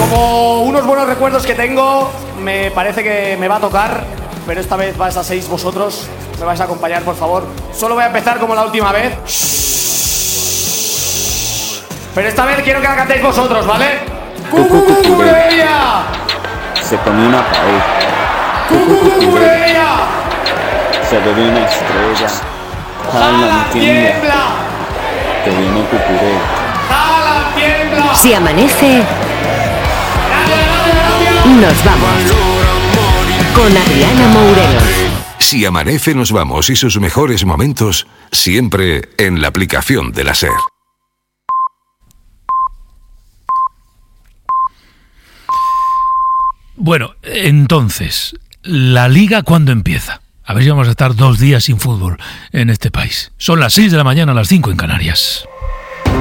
Como unos buenos recuerdos que tengo, me parece que me va a tocar, pero esta vez vais a 6 vosotros. Me vais a acompañar, por favor. Solo voy a empezar como la última vez. Pero esta vez quiero que la cantéis vosotros, ¿vale? ¡Cucurella! Se comió una pared. ¡Cucurella! Se bebió una estrella. ¡Jala, tiembla! Que viene Cucuré. ¡Jala, tiembla! Si amanece, nos vamos. Con Adriana Mourelo. Si amanece, nos vamos y sus mejores momentos siempre en la aplicación de la SER. Bueno, entonces, ¿la Liga cuándo empieza? A ver si vamos a estar 2 días sin fútbol en este país. Son las 6 de la mañana, las 5 en Canarias.